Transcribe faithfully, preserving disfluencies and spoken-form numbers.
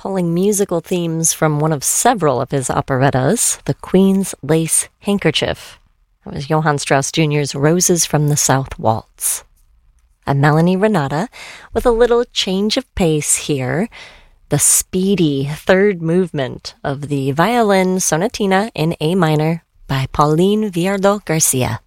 pulling musical themes from one of several of his operettas, The Queen's Lace Handkerchief. That was Johann Strauss Junior's Roses from the South Waltz. And Melanie Renata with a little change of pace here, the speedy third movement of the Violin Sonatina in A minor by Pauline Viardot Garcia.